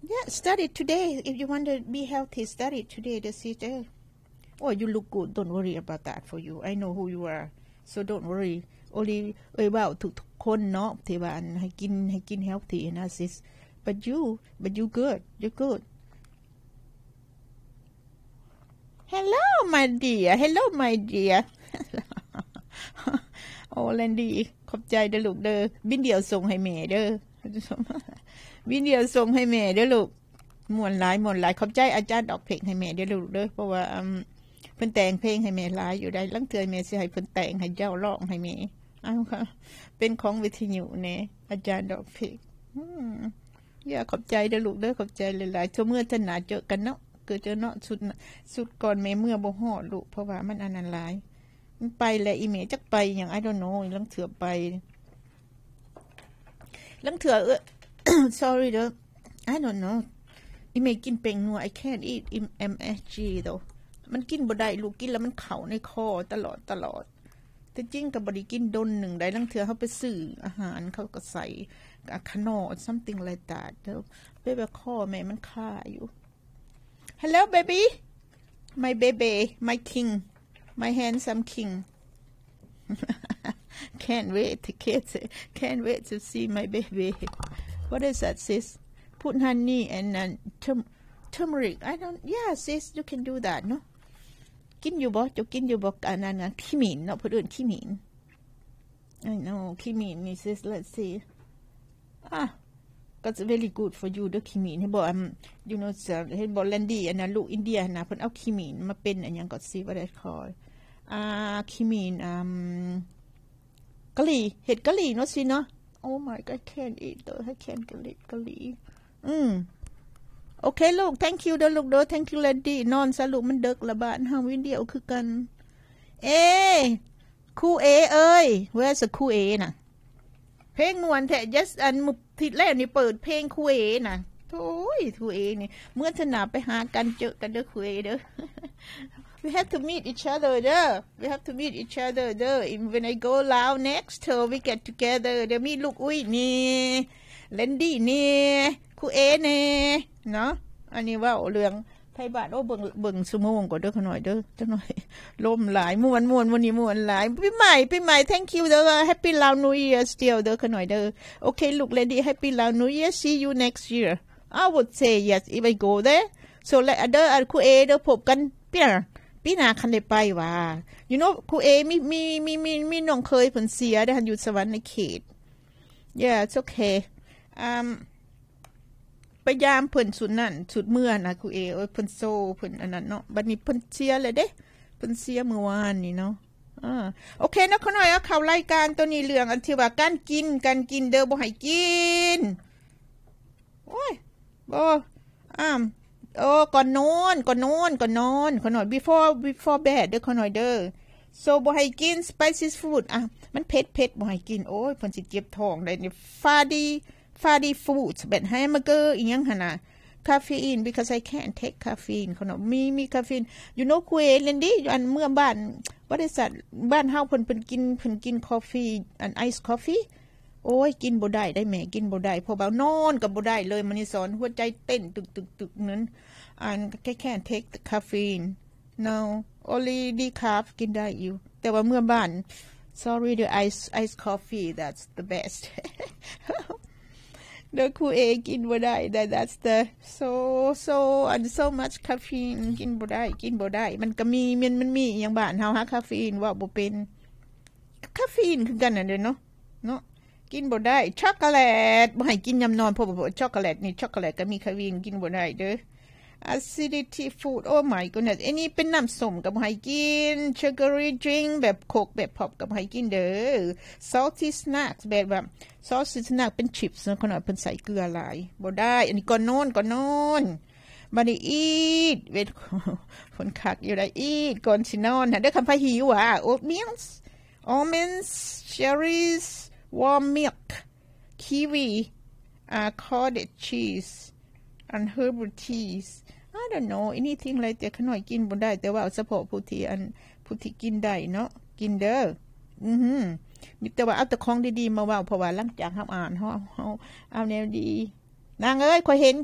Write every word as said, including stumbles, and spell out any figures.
Yeah, study today. If you want to be healthy, study today. The sister. Oh, you look good. Don't worry about that for you. I know who you are, so don't worry. Only เอ้ยว่าทุกคนเนาะที่ว่าให้กินให้กิน healthy นะ sis. But you, but you good. You good. Hello, my dear. Hello, my dear. โอ้แลนดี้ขอบใจเด้อลูกเด้อบินเดียวส่งให้แม่เด้อบินเดียวส่งให้แม่เด้อลูกม่วนหลายม่วนหลายขอบใจอาจารย์ดอกเพลงให้แม่เด้อลูกเด้อเพราะว่าเพิ่นแต่งเพลงให้แม่หลายอยู่ได้ลังเทื่อแม่สิให้เพิ่นแต่งให้เจ้าร้องให้แม่อ้าวค่ะเป็นของวิทยุแน่อาจารย์ดอกเพลงอืมอย่าขอบใจเด้อลูกเด้อขอบใจหลายๆชั่วเมื่อท่านหน้าเจอกันเนาะเกิดเจอเนาะสุดสุดก่อนแม่เมื่อบ่ฮอดลูกเพราะว่ามันอันนั้นหลายมันไปแล้วอีเมจักไปอย่าง I don't know ลังเถื่อไปลังเถื่อเออ sorry เด้อ I don't know อีเมกินเป็งนัว I can't eat เอ็ม เอส จี though มันกินบ่ได้ลูกกินแล้วมันเข่าในคอตลอดตลอดแต่จริงก็บ่ได้กินดนหนึ่งได้ลังเถื่อเฮาไปซื้ออาหารเขาก็ใส่ขนม something like that เด้อเบ้แบบคอแม่มันคาอยู่ Hello baby my baby my king my handsome king can't wait to kids can't wait to see my baby what is that sis put honey and uh, turm- turmeric I don't yeah sis you can do that no กินอยู่บ่จะกินอยู่บ่อันนั้นขี้หมิ่นเนาะเพิ่นเอิ้นขี้หมิ่น I know ขี้หมิ่นนี่ sis let's see ah that's very good for you เด้อขี้หมิ่นให้บ่ um, you know ให้บ่แลนดี้อันนั้นลูกอินเดียนะเพิ่นเอาขี้หมิ่นมาเป็นอันหยังก็ see what I callอ่าขี้หมิ่นอืมกะหรี่เห็ดกะหรี่เนาะสิเนาะ Oh my God I can't eat though I can't กะหรี่กะหรี่อืมโอเคลูก thank you เด้อลูกเด้อ thank you lady นอนซะลูกมันดึกละบ้านเฮาวินเดียวคือกันเอ้ครูเอเอ้ย where's the ครูเอน่ะเพลงม่วนแท้ just อันมื้อทิศแรกนี่เปิดเพลงครูเอน่ะโธ่ครูเอนี่เมื่อถนาไปหากันเจอกันเด้อครูเอเด้อWe have to meet each other there. We have to meet each other there. When I go Laos next, uh, we get together. เดี๋ยวมีลูกอุ้ยนี่เลนดี้นี่ครูเอนี่เนาะอันนี้ว่าเรื่องไทยบ้านโอ้เบิ่งเบิ่งชั่วโมงก่อนเด้อขน่อยเด้อจังหน่อยลมหลายม่วนม่วนวันนี้ม่วนหลายปีใหม่ปีใหม่ thank you เด้อ happy Lao New Year still เด้อขน่อยเด้อ okay look lady happy Lao New Year see you next year I would say yes if I go there so like other ครูเอเด้อพบกันปีหน้าปีหน้าคันได้ไปว่า you know ครูเอมีมีมีมีมีน้องเคยเพิ่นเสียได้อยู่สวรรค์ในเขต yeah it's okay um พยายามเพิ่นสุดนั่นสุดเมื่อนะครูเอเอ้ยเพิ่นโซเพิ่นอันนั้นเนาะบัดนี้เพิ่นเสียเลยเด้เพิ่นเสียเมื่อวานนี่เนาะอ่าโอเคนะขอหน่อยเอาเข้ารายการตัวนี้เรื่องอันที่ว่าการกินการกินเด้อบ่ให้กินโอ้ยบ่อ้ามโอ้ก่อนนอนก่อนนอนก่อนนอนขอหน่อย before before bed เด้อขอหน่อยเด้อ so บ่ให้กิน spicy food อ่ะมันเผ็ดเผ็ดบ่ให้กินโอ้ยเพิ่นสิเจ็บท้องได้นี่ฟาดีฟาดีฟู้ดแบบแฮมเบอร์เกอร์อีหยังหั่นน่ะ caffeine because I can't take caffeine ขอหน่อยมีมี caffeine you know คุยเลนดี้อันเมื่อบ้านบริษัทบ้านเฮาเพิ่นเพิ่นกินเพิ่นกิน coffee อัน ice coffee โอ้ยกินบ่ได้ได้แม่กินบ่ได้เพราะว่านอนก็บ่ได้เลยมันนี่สอนหัวใจเต้นตึกๆๆนั้นand I can't take the caffeine no only decaf กินได้อยู่แต่ว่าเมื่อบ้าน sorry the ice ice coffee that's the best เด้อครูเอกินบ่ได้ that that's the so so and so much caffeine กินบ่ได้กินบ่ได้มันก็มีมันมันมีอย่างบ้านเฮาหาคาเฟอีนว่าบ่เป็นคาเฟอีนคือกันน่ะเด้อเนาะเนาะกินบ่ได้ช็อกโกแลตบ่ให้กินยามนอนเพราะว่าช็อกโกแลตนี่ช็อกโกแลตก็มีคาเฟอีนกินบ่ได้เด้อacidity food oh my goodness อันนี้เป็นน้ำส้มกับให้กิน sugary drink แบบโคกแบบพอปกับให้กินเด้อ salty snacks แบบแบบ salty snack เป็น chips นะคนน่ะเพิ่นใส่เกลือหลายบ่ได้อันนี้ก่อนนอนก่อนนอนบัดนี้ eat เวทคนคักอยู่ได้ eat ก่อนสินอนเด้อคำพาหิวอ่ะ oatmeal almonds cherries warm milk kiwi uh, cottage cheese and herbal teas I don't know anything like แต่ขน่อยกินบ่ได้แต่ว่าเฉพาะผู้ที่อันผู้ที่กินได้เนาะกินเด้ออือหือมีแต่ว่าเอาแต่ของดีๆมาเว้าเพราะว่าหลังจากเฮาอ่านเฮาเฮาเอาแนวดีนางเอ้ยข่อยเห็น